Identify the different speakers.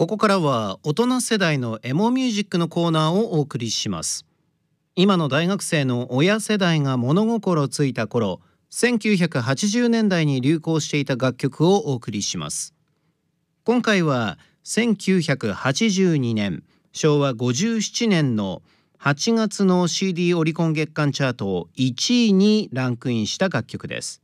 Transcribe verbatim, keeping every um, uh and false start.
Speaker 1: ここからは大人世代のエモミュージックのコーナーをお送りします。今の大学生の親世代が物心ついた頃、せんきゅうひゃくはちじゅうねんだいに流行していた楽曲をお送りします。今回はせんきゅうひゃくはちじゅうにねん、しょうわごじゅうななねんのはちがつの シーディー オリコン月間チャートいちいにランクインした楽曲です。